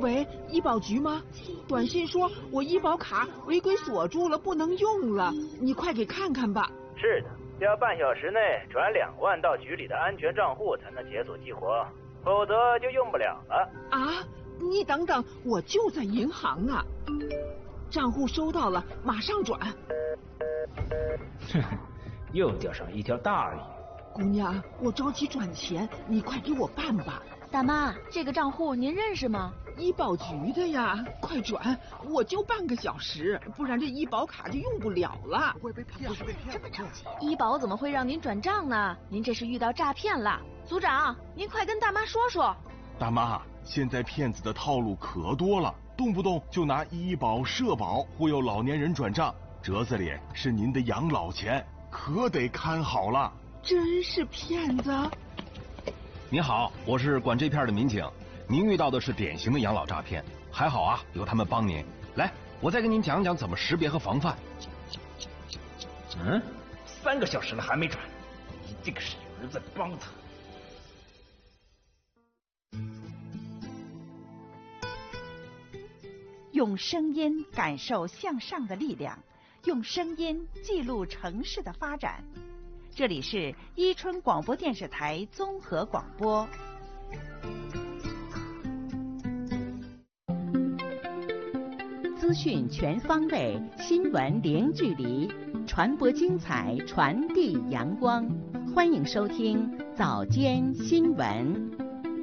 喂，医保局吗？短信说我医保卡违规锁住了，不能用了，你快给看看吧。 是的，要半小时内转2万到局里的安全账户才能解锁激活，否则就用不了了。 啊，你等等，我就在银行呢。账户收到了，马上转。 哼，又钓上一条大鱼。 姑娘，我着急转钱，你快给我办吧。 大妈，这个账户您认识吗？ 医保局的呀，快转！我就半个小时，不然这医保卡就用不了了。 会被骗，是被骗。这么着急？ 医保怎么会让您转账呢？您这是遇到诈骗了。组长，您快跟大妈说说。 大妈，现在骗子的套路可多了，动不动就拿医保、社保忽悠老年人转账，折子里是您的养老钱，可得看好了。 真是骗子！ 您好，我是管这片的民警，您遇到的是典型的养老诈骗，还好啊，有他们帮您。来，我再跟您讲讲怎么识别和防范。 3个小时了还没转，一定是有人在帮他。 用声音感受向上的力量，用声音记录城市的发展。这里是伊春广播电视台综合广播。资讯全方位，新闻零距离，传播精彩，传递阳光。欢迎收听早间新闻。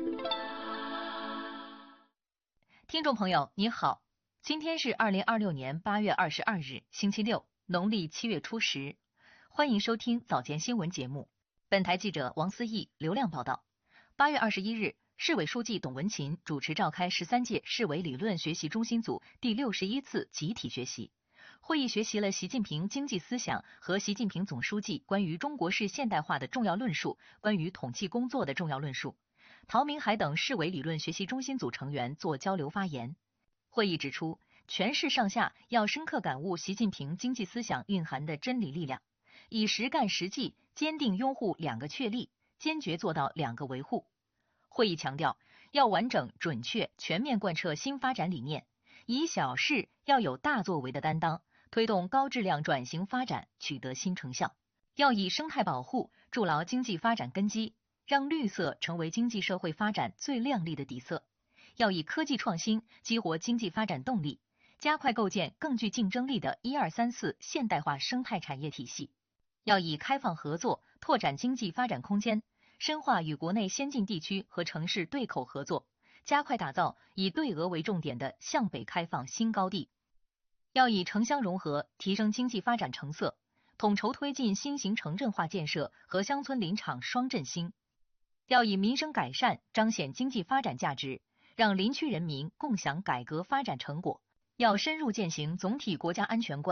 听众朋友你好，今天是2026年8月22日，星期六，农历7月初10。欢迎收听早间新闻节目。本台记者王思义、刘亮报道。8月21日，市委书记董文勤主持召开13届市委理论学习中心组第61次集体学习会议，学习了习近平经济思想和习近平总书记关于中国式现代化的重要论述、关于统计工作的重要论述。陶明海等市委理论学习中心组成员做交流发言。会议指出，全市上下要深刻感悟习近平经济思想蕴含的真理力量，以实干实际，坚定拥护2个确立，坚决做到2个维护。会议强调，要完整、准确、全面贯彻新发展理念，以小事要有大作为的担当，推动高质量转型发展取得新成效。要以生态保护筑牢经济发展根基，让绿色成为经济社会发展最亮丽的底色。要以科技创新激活经济发展动力，加快构建更具竞争力的1、2、3、4现代化生态产业体系。要以开放合作拓展经济发展空间，深化与国内先进地区和城市对口合作，加快打造以对俄为重点的向北开放新高地。要以城乡融合提升经济发展成色，统筹推进新型城镇化建设和乡村林场双振兴。要以民生改善彰显经济发展价值，让林区人民共享改革发展成果。要深入践行总体国家安全观。